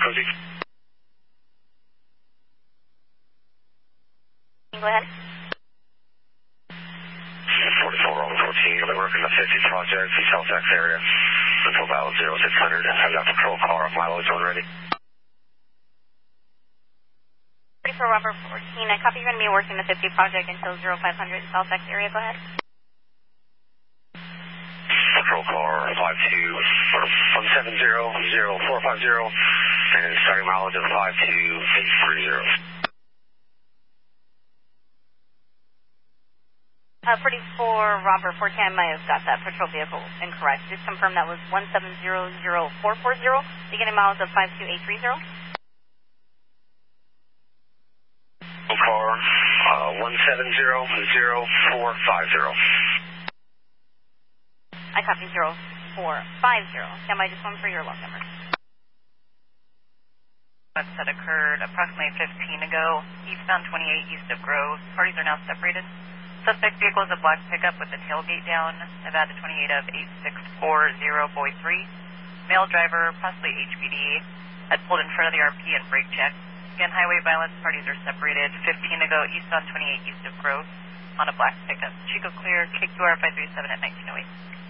Cozy. Go ahead. 44 over 14. I've been working the 50 project, the South X area. Until about 0600. I've got patrol car off my loads already. 44 Robert 14. I copy you're going to be working the 50 project until 0500 South X area. Go ahead. Patrol car 170 0450 and starting mileage of 52830. 44 Robert 14. I might have got that patrol vehicle incorrect. Just confirm that was 1700440, beginning miles of 52830. Car 1700450. I copy 0450. Stand by just one for your log number. That occurred approximately 15 ago, eastbound 28 east of Grove. Parties are now separated. Suspect vehicle is a black pickup with the tailgate down, Nevada 28 of 8640 Boy 3. Male driver, possibly HPD, had pulled in front of the RP and brake check. Again, highway violence, parties are separated. 15 ago, eastbound 28 east of Grove on a black pickup. Chico clear, KQR 537 at 1908.